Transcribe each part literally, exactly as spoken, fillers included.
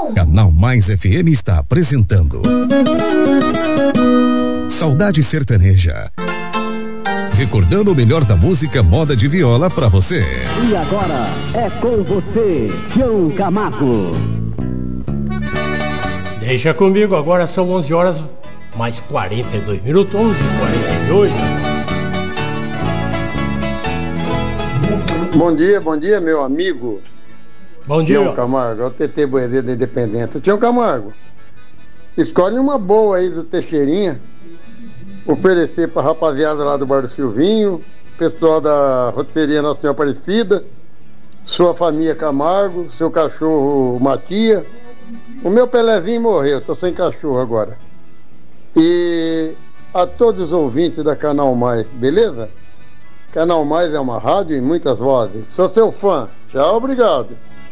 Canal Mais F M está apresentando Saudade Sertaneja. Recordando o melhor da música moda de viola pra você. E agora é com você, Tião Camargo. Deixa comigo, agora são onze horas mais quarenta e dois minutos, onze e quarenta e dois. Bom dia, bom dia, meu amigo. Bom dia. Tião Camargo, é o T T Boedeiro da Independência. Tião Camargo, escolhe uma boa aí do Teixeirinha, oferecer pra rapaziada lá do Bar do Silvinho, pessoal da rotisseria Nossa Senhora Aparecida, sua família Camargo, seu cachorro Matia. O meu Pelezinho morreu, tô sem cachorro agora. E a todos os ouvintes da Canal Mais, beleza? Canal Mais é uma rádio e muitas vozes. Sou seu fã. Tchau, obrigado.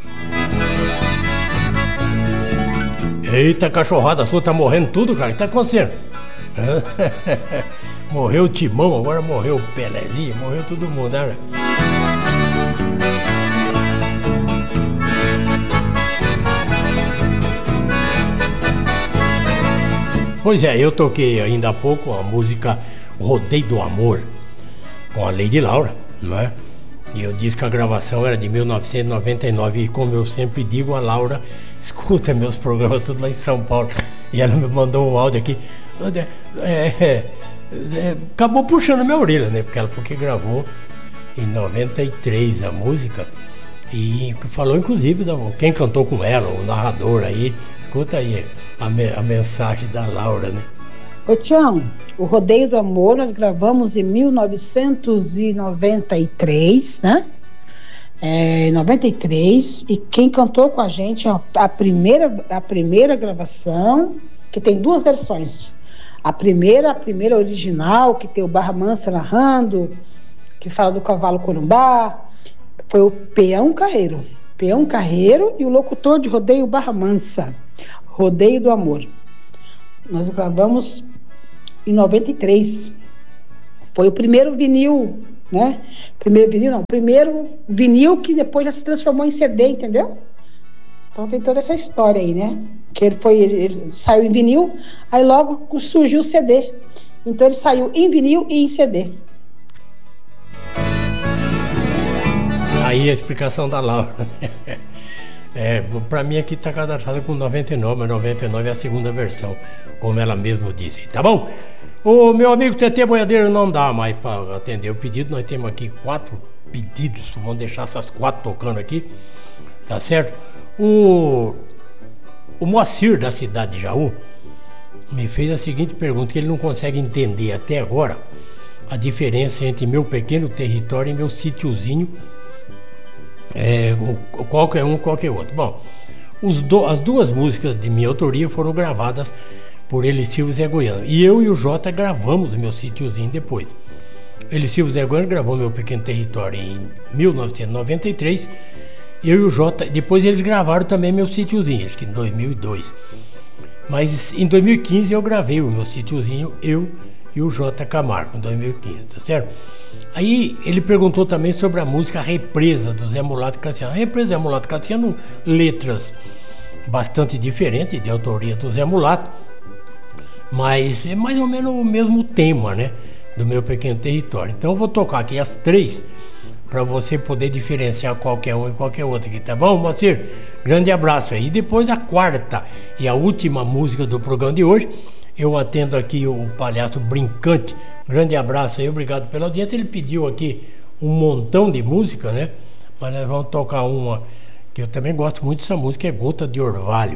Eita, cachorrada sua, tá morrendo tudo, cara. O que tá acontecendo? Morreu o Timão, agora morreu o Pelezinho, morreu todo mundo, né? Pois é, eu toquei ainda há pouco a música Rodeio do Amor, com a Lady Laura, não é? E eu disse que a gravação era de mil novecentos e noventa e nove, e como eu sempre digo, a Laura escuta meus programas tudo lá em São Paulo, e ela me mandou um áudio aqui, é, é, é, acabou puxando minha orelha, né? Porque ela porque gravou em noventa e três a música, e falou inclusive da, quem cantou com ela, o narrador aí. Escuta aí a, me, a mensagem da Laura, né? Ô Tião, o Rodeio do Amor nós gravamos em mil novecentos e noventa e três, né? É, noventa e três, e quem cantou com a gente a, a, primeira, a primeira gravação, que tem duas versões. A primeira, a primeira original, que tem o Barra Mansa narrando, que fala do cavalo corumbá, foi o Peão Carreiro. Peão Carreiro e o locutor de Rodeio Barra Mansa, Rodeio do Amor. Nós gravamos em noventa e três. Foi o primeiro vinil, né? Primeiro vinil, não. Primeiro vinil que depois já se transformou em C D, entendeu? Então tem toda essa história aí, né? Que ele foi, ele, ele saiu em vinil, aí logo surgiu o C D. Então ele saiu em vinil e em C D. Aí a explicação da Laura. É, pra mim aqui tá cadastrado com noventa e nove, mas noventa e nove é a segunda versão, como ela mesma disse, tá bom? O meu amigo T T Boiadeiro não dá mais pra atender o pedido, nós temos aqui quatro pedidos, vamos deixar essas quatro tocando aqui, tá certo? O, o Moacir da cidade de Jaú me fez a seguinte pergunta, que ele não consegue entender até agora a diferença entre meu pequeno território e meu sítiozinho. É, qualquer um, qualquer outro. Bom, os do, as duas músicas de minha autoria foram gravadas por Elissilvio Zé Goiano. E eu e o Jota gravamos o meu sítiozinho depois. Elissilvio Zé Goiano gravou Meu Pequeno Território em mil novecentos e noventa e três. Eu e o Jota, depois eles gravaram também meu sítiozinho, acho que em dois mil e dois. Mas em dois mil e quinze eu gravei o meu sítiozinho, eu e o Jota Camargo, em dois mil e quinze, tá certo? Aí ele perguntou também sobre a música Represa, do Zé Mulato Cassiano. A Represa Zé Mulato Cassiano, letras bastante diferentes, de autoria do Zé Mulato, mas é mais ou menos o mesmo tema, né, do Meu Pequeno Território. Então eu vou tocar aqui as três, para você poder diferenciar qualquer um e qualquer outro aqui, tá bom, Moacir? Grande abraço aí. E depois a quarta e a última música do programa de hoje, eu atendo aqui o Palhaço Brincante. Grande abraço aí, obrigado pela audiência. Ele pediu aqui um montão de música, né? Mas nós vamos tocar uma que eu também gosto muito dessa música, é Gota de Orvalho,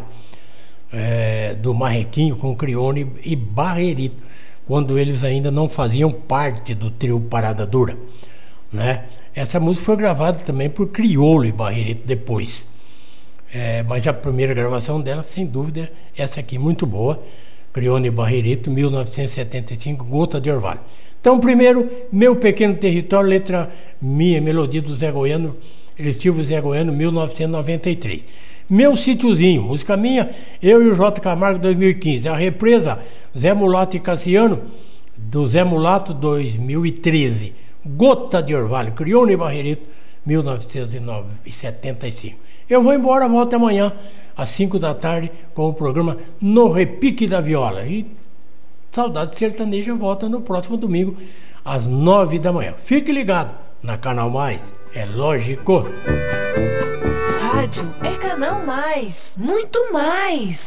é, do Marrequinho com Crione e Barrerito, quando eles ainda não faziam parte do trio Parada Dura, né? Essa música foi gravada também por Criolo e Barrerito depois. É, mas a primeira gravação dela, sem dúvida, é essa aqui, muito boa. Crione Barrerito, mil novecentos e setenta e cinco, Gota de Orvalho. Então, primeiro, Meu Pequeno Território, letra minha, melodia do Zé Goiano, Elissilvio Zé Goiano, mil novecentos e noventa e três. Meu Sítiozinho, música minha, eu e o Jota Camargo, dois mil e quinze. A Represa, Zé Mulato e Cassiano, do Zé Mulato, dois mil e treze. Gota de Orvalho, Crione Barrerito, mil novecentos e setenta e cinco. Eu vou embora, volto amanhã às cinco da tarde, com o programa No Repique da Viola. E Saudade Sertaneja volta no próximo domingo, às nove da manhã. Fique ligado na Canal Mais, é lógico. Rádio é Canal Mais, muito mais.